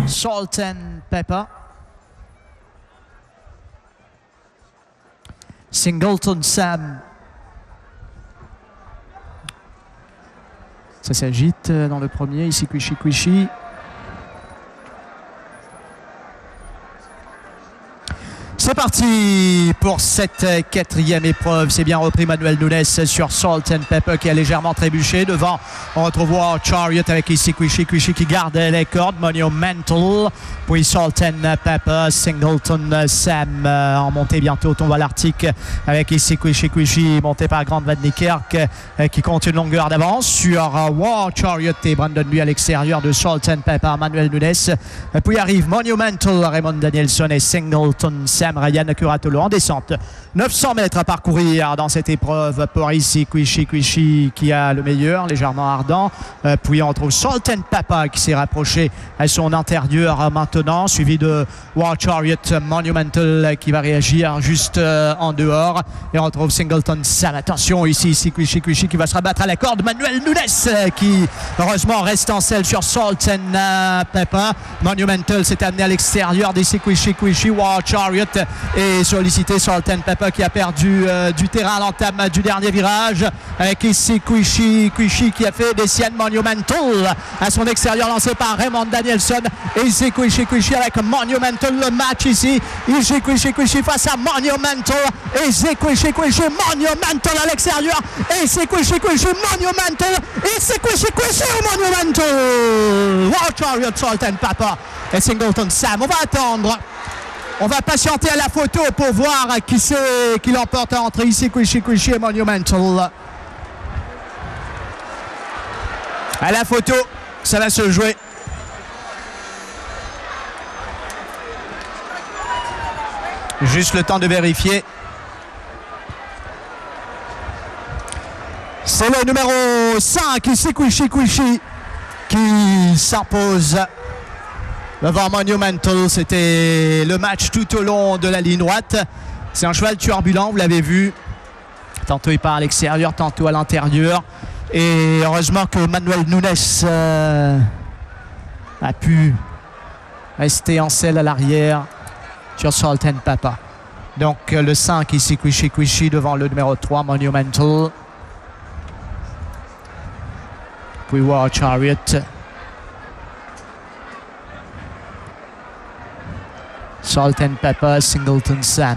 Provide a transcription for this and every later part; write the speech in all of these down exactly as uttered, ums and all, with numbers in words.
Salt and Pepper. Singleton Sam. Ça s'agite dans le premier. Ici Quishy Quishy. C'est parti pour cette quatrième épreuve. C'est bien repris Manuel Nunes sur Salt and Pepper qui a légèrement trébuché. Devant, on retrouve War Chariot avec ici Quishy Quishy qui garde les cordes. Monumental, puis Salt and Pepper. Singleton Sam euh, en montée bientôt. Tombe à l'Arctique avec ici Quishy Quishy monté par Grant Van Niekerk euh, qui compte une longueur d'avance sur euh, War Chariot et Brandon Lui à l'extérieur de Salt and Pepper. Manuel Nunes. Euh, puis arrive Monumental, Raymond Danielson et Singleton Sam. Ryan Curatolo en descente. neuf cents mètres à parcourir dans cette épreuve pour ici Quishy Quishy qui a le meilleur, légèrement ardent. Euh, puis on retrouve Salt and Pepper qui s'est rapproché à son intérieur maintenant, suivi de War Chariot Monumental qui va réagir juste euh, en dehors. Et on retrouve Singleton Sam. Attention ici, ici Quishy Quishy qui va se rabattre à la corde. Manuel Nunes euh, qui heureusement reste en selle sur Salt and euh, Pepper. Monumental s'est amené à l'extérieur d'ici Quishy Quishy. War Chariot et sollicité Salt and Pepper qui a perdu euh, du terrain à l'entame du dernier virage avec ici Quishy Quishy qui a fait des siennes. Monumental à son extérieur lancé par Raymond Danielson et ici Quishy Quishy avec Monumental. Le match ici ici Quishy Quishy face à Monumental et ici Quishy Quishy Monumental à l'extérieur et ici Quishy Quishy Monumental et ici Quishy Quishy Monumental. War Chariot, Salt and Pepper et Singleton Sam. On va attendre. On va patienter à la photo pour voir qui c'est qui l'emporte entre ici Quishy Quishy et Monumental. À la photo, ça va se jouer. Juste le temps de vérifier. C'est le numéro cinq ici Quishy Quishy qui s'impose devant Monumental. C'était le match tout au long de la ligne droite. C'est un cheval turbulent, vous l'avez vu. Tantôt il part à l'extérieur, tantôt à l'intérieur. Et heureusement que Manuel Nunes euh, a pu rester en selle à l'arrière sur Salt and Pepper. Donc le cinq ici Quishy Quishy devant le numéro trois Monumental. Puis War Chariot. Salt and Pepper, Singleton Sam.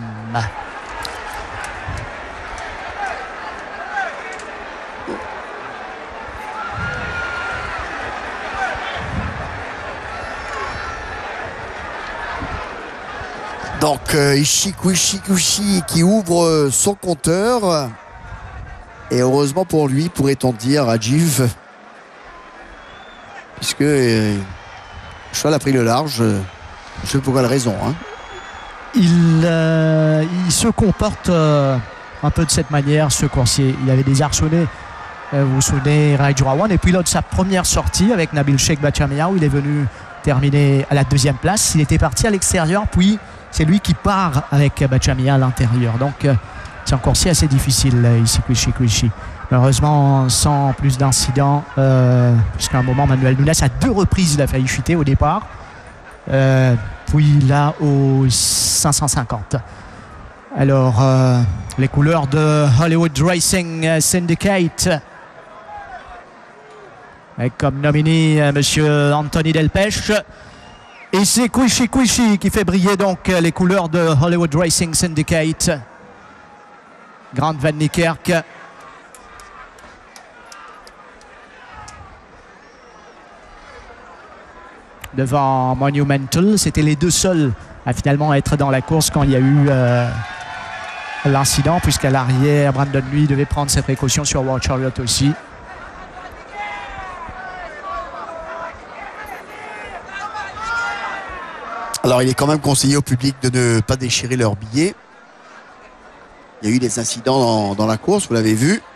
Donc euh, ici Quishy Quishy qui ouvre son compteur. Et heureusement pour lui, pourrait-on dire, à Rajiv. Puisque euh, le cheval a pris le large. Euh, Je sais pour quelle raison. Hein. Il, euh, il se comporte euh, un peu de cette manière, ce coursier. Il avait désarçonné, euh, vous vous souvenez, Raiju Rawan. Et puis lors de sa première sortie avec Nabil Sheikh Bachamia, où il est venu terminer à la deuxième place, il était parti à l'extérieur. Puis c'est lui qui part avec Bachamia à l'intérieur. Donc euh, c'est un coursier assez difficile là, ici, Quishy Quishy. Malheureusement, sans plus d'incidents, euh, puisqu'à un moment, Manuel Nunes, à deux reprises, il a failli chuter au départ. Euh, puis là au cinq cent cinquante. Alors euh, les couleurs de Hollywood Racing Syndicate avec comme nominé euh, monsieur Anthony Delpech. Et c'est Quishy Quishy qui fait briller donc les couleurs de Hollywood Racing Syndicate. Grant Van Niekerk. Devant Monumental, c'était les deux seuls à finalement être dans la course quand il y a eu euh, l'incident, puisqu'à l'arrière, Brandon Lui devait prendre ses précautions sur War Chariot aussi. Alors il est quand même conseillé au public de ne pas déchirer leurs billets. Il y a eu des incidents dans, dans la course, vous l'avez vu.